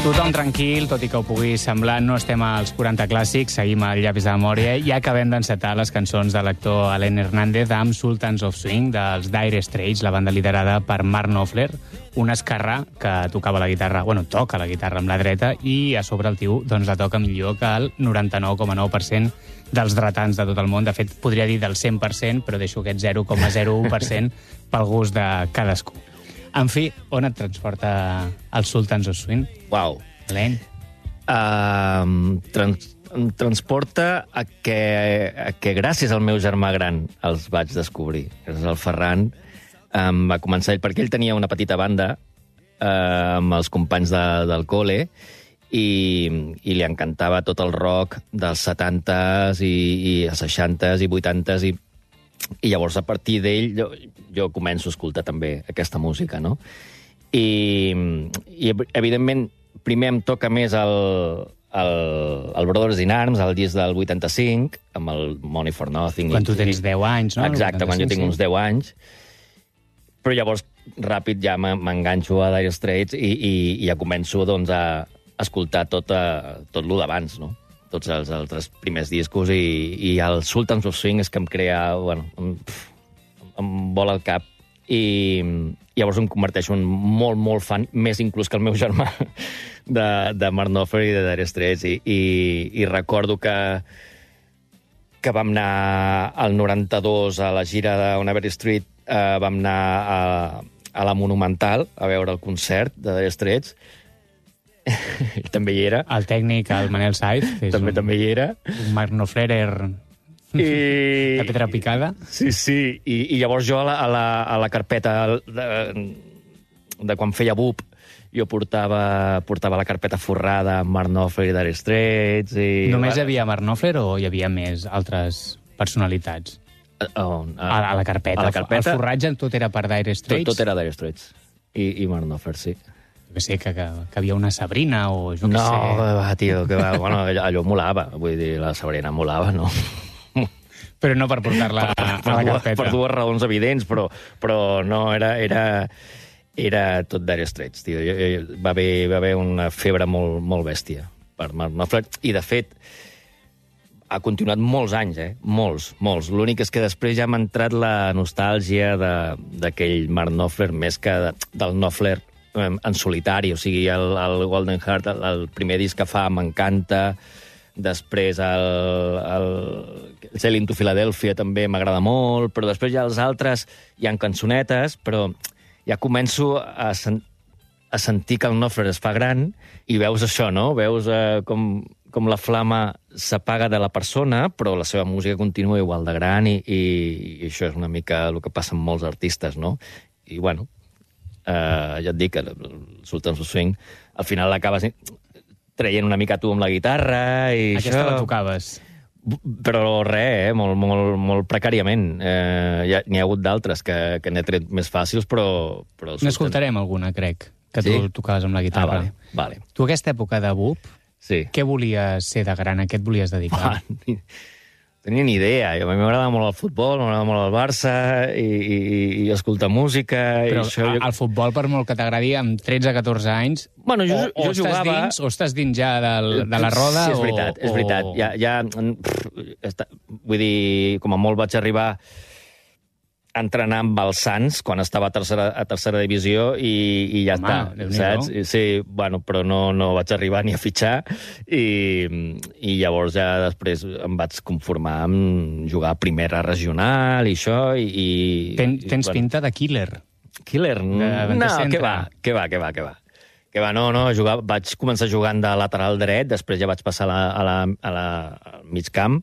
Tothom tranquil, tot i que ho pugui semblar, no estem als 40 clàssics, seguim al llapis de memòria i acabem d'encetar les cançons de l'actor Alain Hernández amb Sultans of Swing dels Dire Straits, la banda liderada per Mark Knopfler, un esquerrà que tocava la guitarra, toca la guitarra amb la dreta i a sobre el tio la toca millor que el 99,9% dels dretans de tot el món. De fet, podria dir del 100%, però deixo aquest 0,01% pel gust de cadascú. En fi, on et transporta el Sultans of Swing? Uau. Alain? Transporta a que gràcies al meu germà gran els vaig descobrir. Gràcies al Ferran va començar ell, perquè ell tenia una petita banda amb els companys del col·le i li encantava tot el rock dels 70s i 60s i 80s i llavors a partir d'ell jo començo a escoltar també aquesta música, no? I evidentment primer em toca més el Brothers in Arms, el disc del 85, amb el Money for Nothing. Quan tu tens 10 anys, no? Exacte, quan jo tinc uns 10 anys. Però llavors, ràpid, ja m'enganxo a Dire Straits i ja començo a escoltar tot lo d'abans, no? Tots els altres primers discos i el Sultans of Swing és que em crea... em vola el cap i llavors em converteixo en molt, molt fan, més inclús que el meu germà, de Mark Knopfler i de Dire Straits. I recordo que vam anar al 92 a la gira d'On Every Street, vam anar a la Monumental a veure el concert de Dire Straits. Ell també hi era. El tècnic, el Manel Saiz. També hi era. Un Mark Knopfler de pedra picada. Sí. I llavors jo a la carpeta de quan feia BUP jo portava la carpeta forrada amb Mark Knopfler i Dire Straits. Només hi havia Mark Knopfler o hi havia més altres personalitats? A la carpeta. El forratge tot era per Dire Straits? Tot era Dire Straits. I Mark Knopfler, sí. Que sé que havia una Sabrina o jo què sé. No, tio, que va. Bueno, allò molava. Vull dir, la Sabrina molava, no? Però no per portar-la a la carpeta. Per dues raons evidents, però no, era tot Dire Straits, tio. Va haver una febre molt, molt bèstia per Mark Knopfler. I, de fet, ha continuat molts anys, molts. L'únic és que després ja m'ha entrat la nostàlgia d'aquell Mark Knopfler més que del Knopfler en solitari, o sigui, el Golden Heart, el primer disc que fa m'encanta, després el Sailing to Philadelphia també m'agrada molt, però després ja els altres hi ha cançonetes, però ja començo a sentir que el Knopfler es fa gran i veus això, no? Veus com la flama s'apaga de la persona, però la seva música continua igual de gran i això és una mica el que passa amb molts artistes, no? I, bueno, ja et dic que el Sultans of Swing al final l'acabes traient una mica tu amb la guitarra i aquesta la tocaves? Però res, molt, molt, molt precàriament. N'hi ha hagut d'altres que n'he tret més fàcils, però N'escoltarem alguna, crec, que tu tocaves amb la guitarra. Vale. Tu aquesta època de BUP, què volies ser de gran? A què et volies dedicar? Tenia ni idea. A mi m'agrada molt el futbol, m'agrada molt el Barça i escoltar música. Però el futbol, per molt que t'agradi, amb 13-14 anys, bueno, jo jugava... o estàs dins ja de la roda? Sí, és veritat. Vull dir, com a molt vaig arribar a entrenar amb els Sants quan estava a tercera divisió i ja està, saps? Sí, bueno, però no vaig arribar ni a fitxar i llavors ja després em vaig conformar amb jugar a primera regional i això i... Tens pinta de killer. Killer? No, què va, no, vaig començar jugant de lateral dret, després ja vaig passar a la mig camp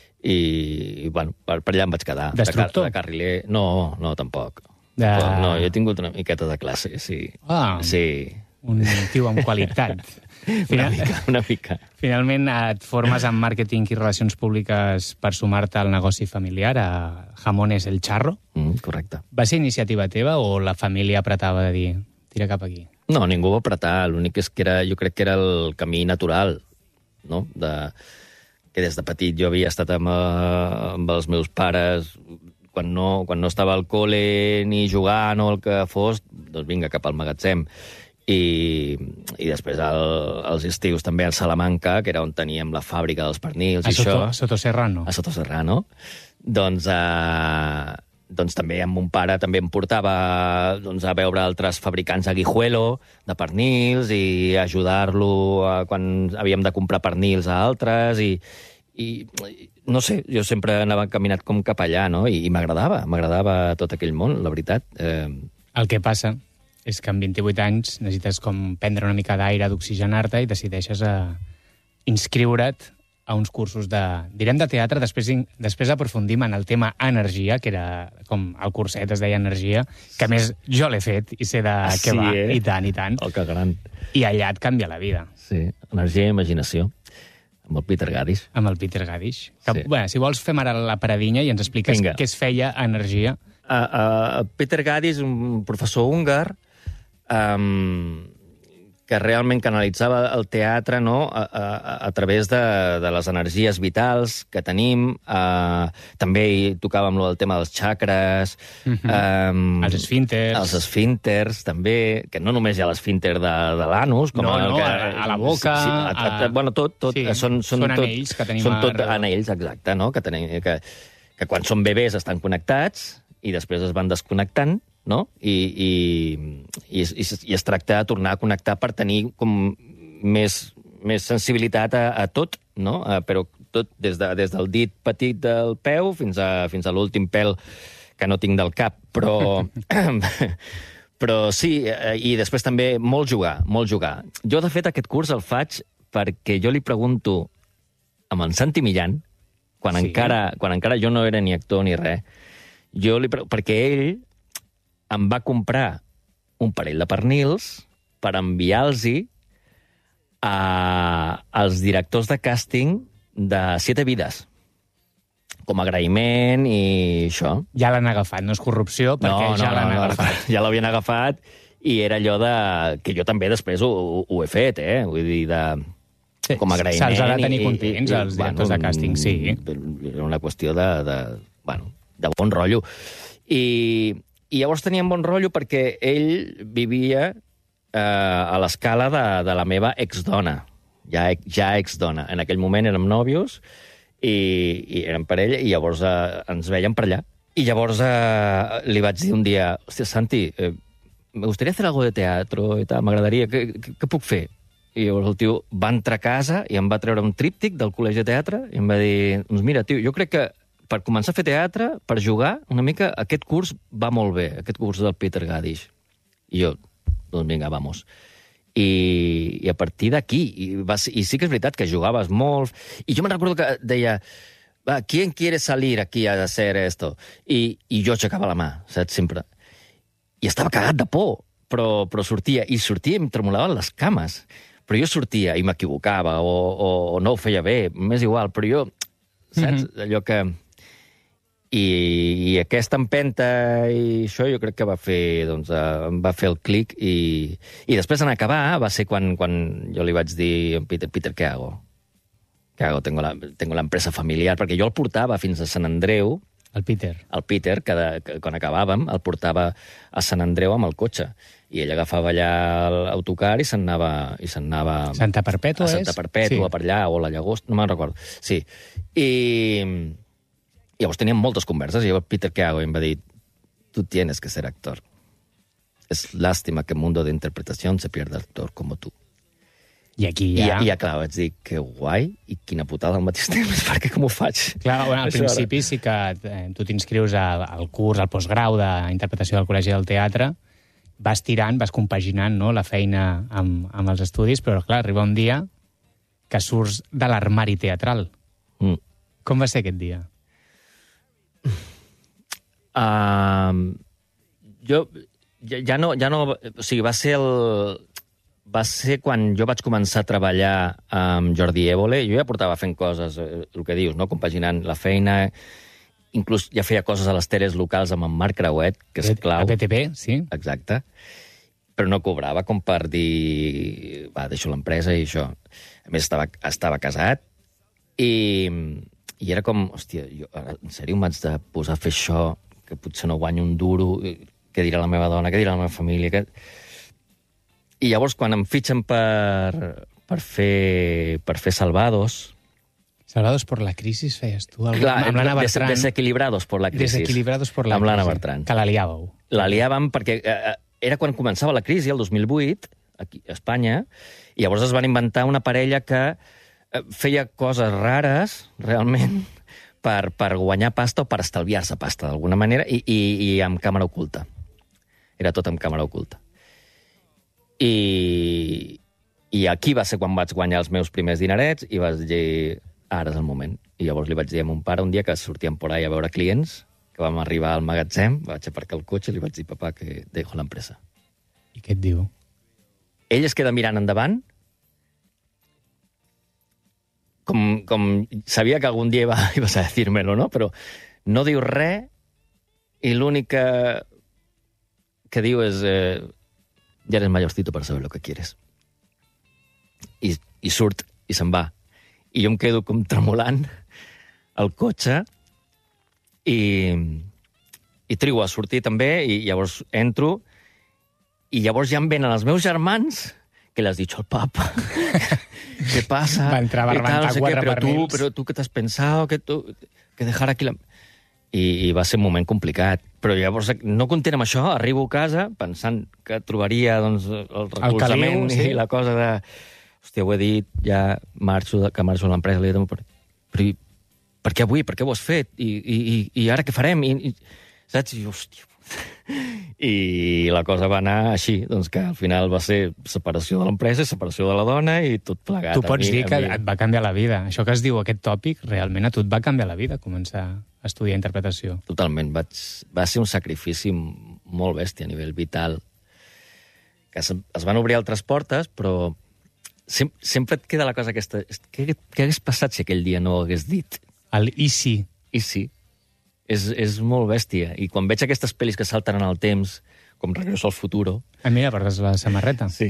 i bueno, per allà em vaig quedar. Destructor? De carriler. No, tampoc. No, jo he tingut una miqueta de classe, sí. Sí. Un tio amb qualitat. Una mica. Finalment et formes en màrqueting i relacions públiques per sumar-te al negoci familiar, a Jamones El Charro. Correcte. Va ser iniciativa teva o la família apretava de dir, tira cap aquí? No, ningú va apretar. L'únic és que jo crec que era el camí natural, no? Que des de petit jo havia estat amb els meus pares quan no estava al col·le ni jugant o el que fos, doncs vinga, cap al magatzem. I I després els estius també a Salamanca, que era on teníem la fàbrica dels pernils i això. A Sotoserrano. A Sotoserrano. Doncs també amb mon pare també em portava a veure altres fabricants a Guijuelo de pernils i ajudar-lo quan havíem de comprar pernils a altres i no sé, jo sempre anava caminat com cap allà, no? I m'agradava tot aquell món, la veritat. El que passa és que amb 28 anys necessites com prendre una mica d'aire, d'oxigenar-te i decideixes inscriure't a uns cursos direm de teatre, després aprofundim en el tema energia, que era com el curset es deia energia, que a més jo l'he fet i sé de què va, i tant, i tant. Oh, que gran. I allà et canvia la vida. Sí, energia i imaginació. Amb el Peter Gadish. Amb el Peter Gadish. Que, sí. Bé, si vols fem ara la paradinha i ens expliques què es feia a energia. Peter Gadish, un professor húngar, que realment canalitzava el teatre, no?, a través de les energies vitals que tenim. També hi tocàvem el tema dels xacres. Els esfínters. Els esfínters, també, que no només hi ha l'esfínter de l'anus. A la boca. Sí, bueno, tot. Sí, són anells que tenim. Són tot anells, exacte, no?, que quan són bebès estan connectats i després es van desconnectant, no? I es tracta de tornar a connectar per tenir com més sensibilitat a tot, no? Però tot des del dit petit del peu fins a l'últim pèl que no tinc del cap. Però sí, i després també molt jugar. Jo, de fet, aquest curs el faig perquè jo li pregunto a en Santi Millán, quan encara jo no era ni actor ni res, perquè ell em va comprar un parell de pernils per enviar-los als directors de càsting de 7 vides, com a agraïment i això. Ja l'han agafat, no és corrupció, perquè ja l'han agafat. Ja l'havien agafat i era allò que jo també després ho he fet, Vull dir, com a agraïment. Se'ls ha de tenir contents, els directors de càsting, sí. Era una qüestió de bon rotllo. I llavors teníem bon rotllo perquè ell vivia a l'escala de la meva exdona, ja exdona. En aquell moment érem nòvios i érem parella i llavors ens veiem per allà. I llavors li vaig dir un dia, hòstia, Santi, me gustaría hacer algo de teatro i tal, m'agradaria, què puc fer? I llavors el tio va entrar a casa i em va treure un tríptic del col·legi de teatre i em va dir, doncs mira, tio, jo crec que per començar a fer teatre, per jugar, una mica, aquest curs va molt bé, aquest curs del Peter Gadish. I jo, doncs vinga, vamos. I a partir d'aquí, i sí que és veritat que jugaves molt, i jo me'n recordo que deia, ¿quién quiere salir aquí a hacer esto? I jo aixecava la mà, saps, sempre. I estava cagat de por, però sortia, i em tremolaven les cames. Però jo sortia i m'equivocava, o no ho feia bé, m'és igual, però jo, saps, allò que... I aquesta empenta i això jo crec que va fer, em va fer el clic i després en acabar va ser quan jo li vaig dir a Peter, ¿qué hago? ¿Qué hago? Tengo la empresa familiar, perquè jo el portava fins a Sant Andreu. El Peter, que quan acabàvem, el portava a Sant Andreu amb el cotxe. I ell agafava allà l'autocar i se'n anava... Santa Perpètua, a Santa Perpètua, per allà, o la Llagosta, no me'n recordo. Sí. I llavors teníem moltes converses, i llavors Peter, ¿qué hago? I em va dir, tú tienes que ser actor. Es lástima que el mundo de interpretación se pierda actor como tú. I aquí ja... I clar, vaig dir, que guai, i quina putada al mateix temps, perquè com ho faig? Clar, al principi sí que tu t'inscrius al curs, al postgrau d'interpretació del Col·legi del Teatre, vas tirant, vas compaginant, no?, la feina amb els estudis, però clar, arriba un dia que surts de l'armari teatral. Com va ser aquest dia? Jo ja no... O sigui, va ser quan jo vaig començar a treballar amb Jordi Évole. Jo ja portava fent coses, el que dius, no?, compaginant la feina. Inclús ja feia coses a les teles locals amb en Marc Creuet, que és clau. A BTP, sí. Exacte. Però no cobrava com per dir, va, deixo l'empresa i això. A més, estava casat i era com, hòstia, jo, en sèrio m'haig de posar a fer això, que potser no guanyo un duro, què dirà la meva dona, què dirà la meva família, I llavors, quan em fitxen per fer Salvados... Salvados por la crisis, feies tu? Clar, amb l'Anna Bertran. Desequilibrados por la crisis. Desequilibrados por la amb l'Anna crisis. Bertran. Que la liàveu. La liàvem perquè era quan començava la crisi, el 2008, aquí a Espanya, i llavors es van inventar una parella que feia coses rares, realment, per guanyar pasta o per estalviar-se pasta, d'alguna manera, i amb càmera oculta. Era tot amb càmera oculta. I aquí va ser quan vaig guanyar els meus primers dinerets i vaig dir, ara és el moment. I llavors li vaig dir a mon pare un dia que sortíem por ahí a veure clients, que vam arribar al magatzem, vaig aparcar el cotxe i li vaig dir, papà, que dejo l'empresa. I què et diu? Ell es queda mirant endavant, com sabia que algun dia ibas a decírmelo, no? Però no diu res i l'únic que diu és ja eres mayorcito para saber lo que quieres. I surt i se'n va. I jo em quedo com tremolant al cotxe i trigo a sortir també i llavors entro i llavors ja em venen els meus germans que le has dicho al papa. ¿Qué pasa? Va entrar barbant a quatre pernils. Però tu què t'has pensat? Que dejar aquí la... I va ser un moment complicat. Però llavors, no content amb això, arribo a casa pensant que trobaria doncs, el recolzament i la cosa de... Hòstia, ho he dit, ja marxo de l'empresa. Però per què avui? Per què ho has fet? I ara què farem? Saps? I, hòstia... I la cosa va anar així, doncs que al final va ser separació de l'empresa, separació de la dona i tot plegat. Tu pots dir que et va canviar la vida. Això que es diu, aquest tòpic, realment a tu et va canviar la vida, començar a estudiar interpretació. Totalment. Va ser un sacrifici molt bèstia a nivell vital. Que es van obrir altres portes, però sempre et queda la cosa aquesta... Què hagués passat si aquell dia no ho hagués dit? El i sí. I sí. És molt bèstia. I quan veig aquestes pel·lis que salten en el temps, com Regreso al futuro... Mira, portes la samarreta. Sí.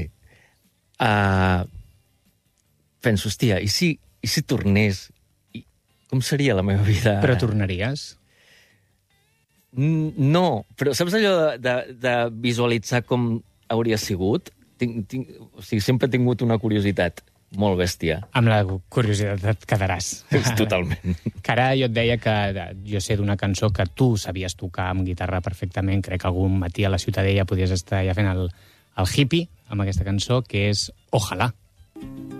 Penso, hòstia, i si tornés? Com seria la meva vida? Però tornaries? No, però saps allò de visualitzar com hauria sigut? O sigui, sempre he tingut una curiositat molt bèstia. Amb la curiositat et quedaràs. Totalment. Que ara jo et deia que jo sé d'una cançó que tu sabies tocar amb guitarra perfectament. Crec que algun matí a la Ciutadella podies estar ja fent el hippie amb aquesta cançó, que és Ojalá.